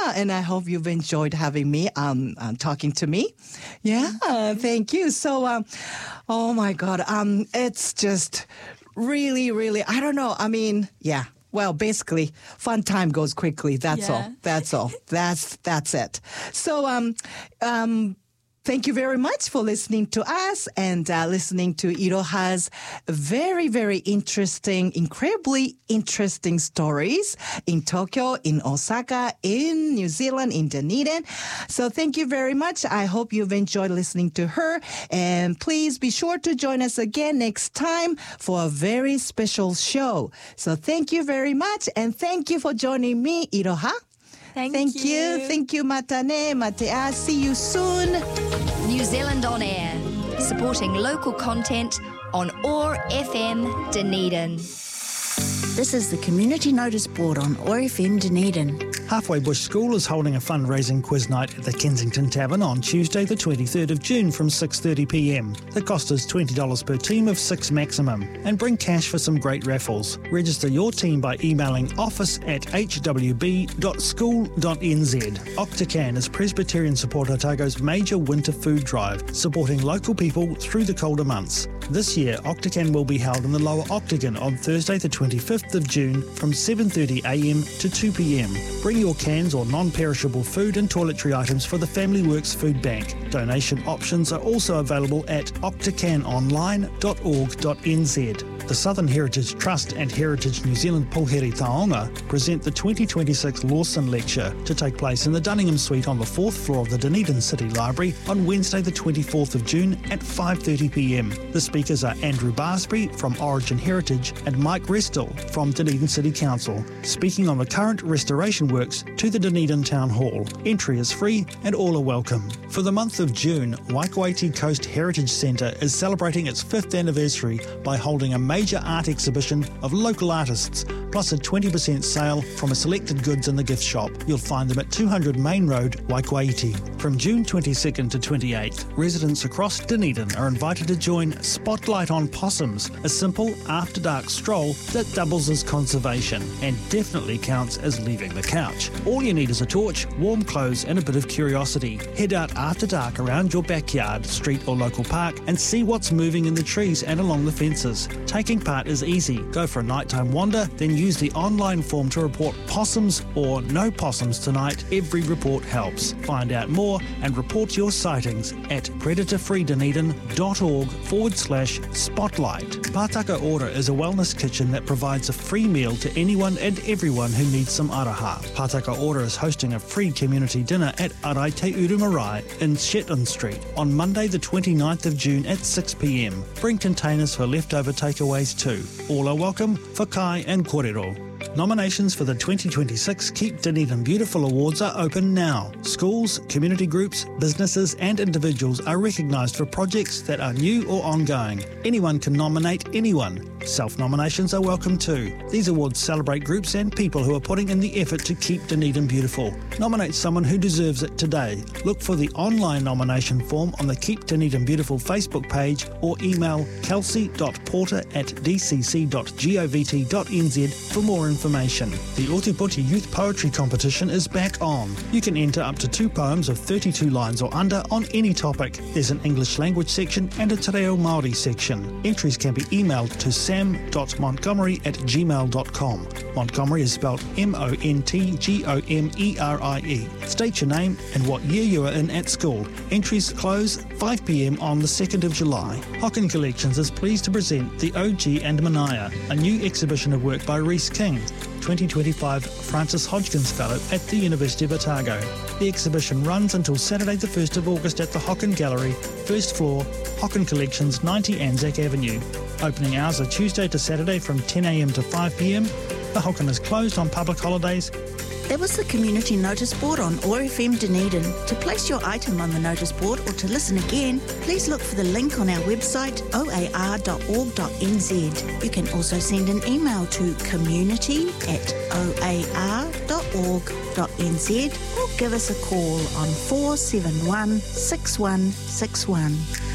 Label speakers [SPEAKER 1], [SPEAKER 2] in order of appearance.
[SPEAKER 1] and I hope you've enjoyed having me talking to me. Yeah, thank you. So, oh my God, it's just really, really, I don't know. I mean, yeah. Well, basically, fun time goes quickly. That's all. That's all. That's it. So, thank you very much for listening to us and listening to Iroha's very, very interesting, incredibly interesting stories in Tokyo, in Osaka, in New Zealand, in Dunedin. So thank you very much. I hope you've enjoyed listening to her. And please be sure to join us again next time for a very special show. So thank you very much. And thank you for joining me, Iroha.
[SPEAKER 2] Thank you.
[SPEAKER 1] Thank you. Mata ne, matea. See you soon.
[SPEAKER 2] New Zealand On Air, supporting local content on OAR FM Dunedin.
[SPEAKER 3] This is the Community Notice Board on OAR FM Dunedin.
[SPEAKER 4] Halfway Bush School is holding a fundraising quiz night at the Kensington Tavern on Tuesday the 23rd of June from 6:30pm. The cost is $20 per team of 6 maximum, and bring cash for some great raffles. Register your team by emailing office@hwb.school.nz. Octacan is Presbyterian Support Otago's major winter food drive, supporting local people through the colder months. This year, Octacan will be held in the Lower Octagon on Thursday the 25th of June from 7:30am to 2pm. Bring your cans or non-perishable food and toiletry items for the Family Works Food Bank. Donation options are also available at octacanonline.org.nz. The Southern Heritage Trust and Heritage New Zealand Pōheri Taonga present the 2026 Lawson Lecture to take place in the Dunningham Suite on the 4th floor of the Dunedin City Library on Wednesday the 24th of June at 5:30pm. The speakers are Andrew Barsby from Origin Heritage and Mike Restel from Dunedin City Council, speaking on the current restoration works to the Dunedin Town Hall. Entry is free and all are welcome. For the month of June, Waikouaiti Coast Heritage Centre is celebrating its 5th anniversary by holding a major art exhibition of local artists, plus a 20% sale from a selected goods in the gift shop. You'll find them at 200 Main Road, Waikouaiti. From June 22nd to 28th, residents across Dunedin are invited to join Spotlight on Possums, a simple after-dark stroll that doubles as conservation and definitely counts as leaving the couch. All you need is a torch, warm clothes and a bit of curiosity. Head out after dark around your backyard, street or local park and see what's moving in the trees and along the fences. Taking part is easy. Go for a nighttime wander, then use the online form to report possums or no possums tonight. Every report helps. Find out more and report your sightings at predatorfreedunedin.org/spotlight. Pātaka Ora is a wellness kitchen that provides a free meal to anyone and everyone who needs some araha. Pātaka Ora is hosting a free community dinner at Arai Te Uru Marae in Shetland Street on Monday the 29th of June at 6pm. Bring containers for leftover takeaways too. All are welcome for kai and kōrero. Nominations for the 2026 Keep Dunedin Beautiful Awards are open now. Schools, community groups, businesses and individuals are recognised for projects that are new or ongoing. Anyone can nominate anyone. Self-nominations are welcome too. These awards celebrate groups and people who are putting in the effort to keep Dunedin beautiful. Nominate someone who deserves it today. Look for the online nomination form on the Keep Dunedin Beautiful Facebook page or email kelsey.porter@dcc.govt.nz for more information. The Ōtepoti Youth Poetry Competition is back on. You can enter up to 2 poems of 32 lines or under on any topic. There's an English language section and a Te Reo Māori section. Entries can be emailed to sam.montgomery@gmail.com. Montgomery is spelled Montgomerie. State your name and what year you are in at school. Entries close 5pm on the 2nd of July. Hocken Collections is pleased to present The OG and Manaya, a new exhibition of work by Rhys King, 2025 Francis Hodgkins Fellow at the University of Otago. The exhibition runs until Saturday the 1st of August at the Hocken Gallery, 1st floor, Hocken Collections, 90 Anzac Avenue. Opening hours are Tuesday to Saturday from 10am to 5pm. The Hocken is closed on public holidays.
[SPEAKER 3] That was the Community Notice Board on OAR FM Dunedin. To place your item on the notice board or to listen again, please look for the link on our website oar.org.nz. You can also send an email to community@oar.org.nz or give us a call on 471 6161.